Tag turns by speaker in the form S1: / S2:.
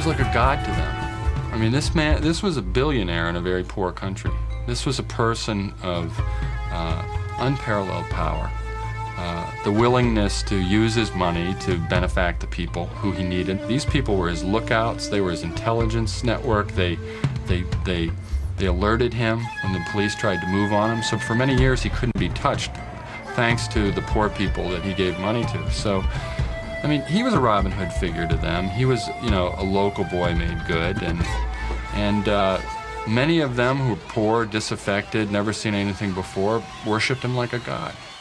S1: was like a god to them. I mean, this was a billionaire in a very poor country. This was a person of unparalleled power. The willingness to use his money to benefact the people who he needed. These people were his lookouts. They were his intelligence network. They alerted him when the police tried to move on him. So for many years he couldn't be touched, thanks to the poor people that he gave money to. So, I mean, he was a Robin Hood figure to them. He was, you know, a local boy made good, and many of them who were poor, disaffected, never seen anything before, worshipped him like a god.